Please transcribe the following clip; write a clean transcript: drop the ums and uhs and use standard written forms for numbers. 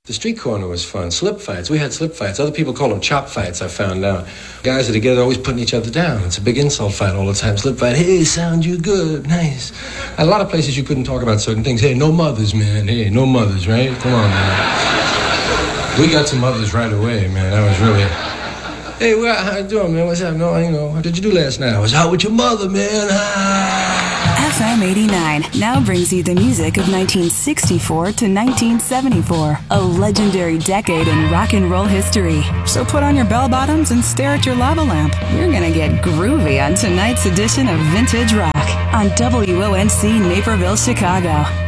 The street corner was fun. Slip fights. We had slip fights. Other people call them chop fights, I found out. Guys are together always putting each other down. It's a big insult fight all the time. Slip fight. Hey, sound you good. Nice. At a lot of places you couldn't talk about certain things. Hey, no mothers, man. Hey, no mothers, right? Come on, man. We got some mothers right away, man. That was really... Hey, how you doing, man? What's up? No, what did you do last night? I was out with your mother, man. FM 89 now brings you the music of 1964 to 1974, a legendary decade in rock and roll history. So put on your bell bottoms and stare at your lava lamp. You're gonna get groovy on tonight's edition of Vintage Rock on WONC Naperville, Chicago.